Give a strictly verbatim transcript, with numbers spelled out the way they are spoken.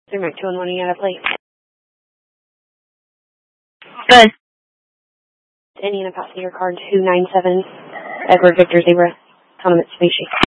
three Mike two one one, you got a plate. Good. Indiana passenger card two nine seven, Edward Victor Zebra, Autonomous Species.